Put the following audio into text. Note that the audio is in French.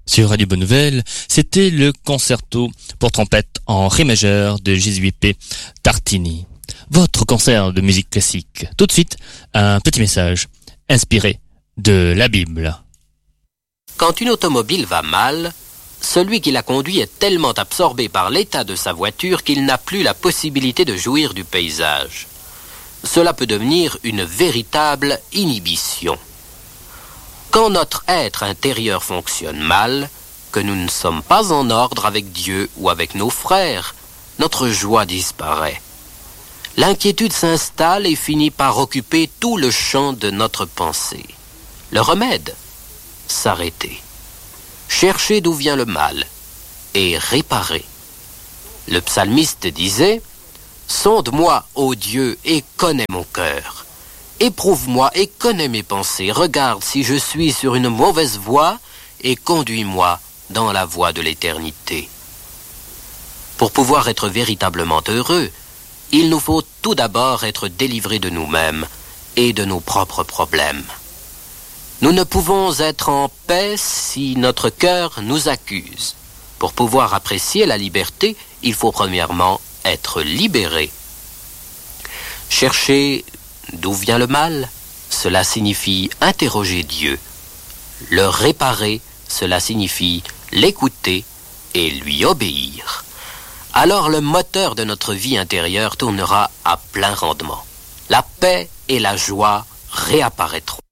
Sur Radio Bonne Nouvelle, c'était le concerto pour trompette en ré majeur de Giuseppe Tartini. Votre concert de musique classique. Tout de suite, un petit message inspiré de la Bible. Quand une automobile va mal, celui qui la conduit est tellement absorbé par l'état de sa voiture qu'il n'a plus la possibilité de jouir du paysage. Cela peut devenir une véritable inhibition. Quand notre être intérieur fonctionne mal, que nous ne sommes pas en ordre avec Dieu ou avec nos frères, notre joie disparaît. L'inquiétude s'installe et finit par occuper tout le champ de notre pensée. Le remède, s'arrêter. Chercher d'où vient le mal et réparer. Le psalmiste disait « Sonde-moi, ô Dieu, et connais mon cœur. Éprouve-moi et connais mes pensées. Regarde si je suis sur une mauvaise voie et conduis-moi dans la voie de l'éternité. » Pour pouvoir être véritablement heureux, il nous faut tout d'abord être délivrés de nous-mêmes et de nos propres problèmes. Nous ne pouvons être en paix si notre cœur nous accuse. Pour pouvoir apprécier la liberté, il faut premièrement être libéré. Chercher d'où vient le mal, cela signifie interroger Dieu. Le réparer, cela signifie l'écouter et lui obéir. Alors le moteur de notre vie intérieure tournera à plein rendement. La paix et la joie réapparaîtront.